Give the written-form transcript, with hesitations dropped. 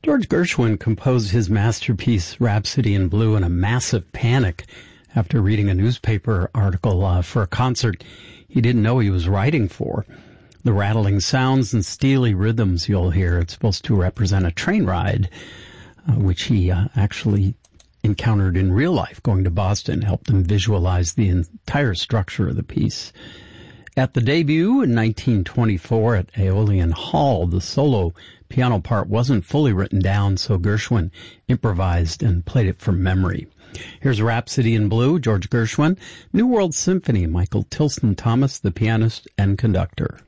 George Gershwin composed his masterpiece Rhapsody in Blue in a massive panic after reading a newspaper article for a concert he didn't know he was writing for. The rattling sounds and steely rhythms you'll hear, it's supposed to represent a train ride, which he actually encountered in real life going to Boston, helped him visualize the entire structure of the piece. At the debut in 1924 at Aeolian Hall, the solo piano part wasn't fully written down, so Gershwin improvised and played it from memory. Here's Rhapsody in Blue, George Gershwin, New World Symphony, Michael Tilson Thomas, the pianist and conductor.